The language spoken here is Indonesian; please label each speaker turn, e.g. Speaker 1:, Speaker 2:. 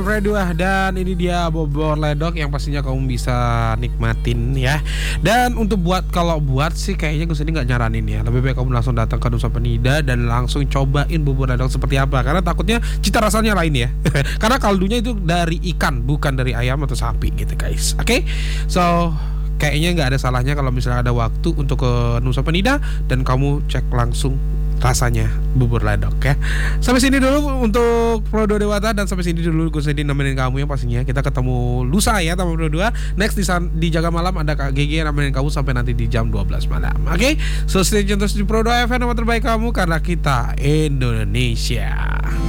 Speaker 1: Redua, dan ini dia bubur ledok yang pastinya kamu bisa nikmatin ya. Dan untuk kalau buat sih kayaknya gue sendiri nggak nyaranin ya. Lebih baik kamu langsung datang ke Nusa Penida dan langsung cobain bubur ledok seperti apa. Karena takutnya cita rasanya lain ya. Karena kaldunya itu dari ikan, bukan dari ayam atau sapi gitu guys. Oke, so kayaknya nggak ada salahnya kalau misalnya ada waktu untuk ke Nusa Penida dan kamu cek langsung rasanya bubur ledok ya. Sampai sini dulu untuk Pro 2 Dewata, dan sampai sini dulu gue sedih nemenin kamu ya pastinya. Kita ketemu lusa ya sama Pro 2. Next di Jaga Malam ada Kak GG yang nemenin kamu sampai nanti di jam 12 malam. Oke? So stay tune terus di Pro 2 FM, nomor terbaik kamu karena kita Indonesia.